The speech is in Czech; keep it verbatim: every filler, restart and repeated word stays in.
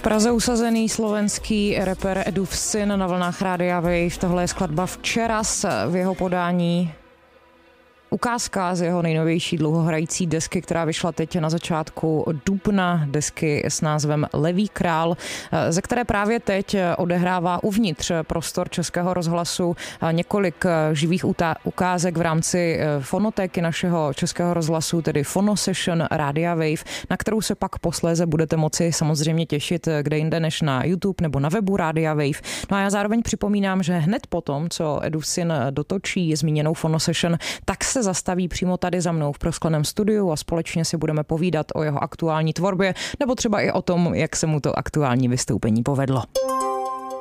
Praze usazený slovenský rapper Edův syn na vlnách Rádia Wave. Tohle je skladba Včeras v jeho podání. Ukázka z jeho nejnovější dlouhohrající desky, která vyšla teď na začátku dubna, desky s názvem Levý král, ze které právě teď odehrává uvnitř prostor Českého rozhlasu několik živých ukázek v rámci fonotéky našeho Českého rozhlasu, tedy Fono Session Rádia Wave, na kterou se pak posléze budete moci samozřejmě těšit kde jinde než na YouTube nebo na webu Rádia Wave. No a já zároveň připomínám, že hned potom, co Edův syn dotočí zmíněnou Fono Session, tak se zastaví přímo tady za mnou v proskleném studiu a společně si budeme povídat o jeho aktuální tvorbě nebo třeba i o tom, jak se mu to aktuální vystoupení povedlo.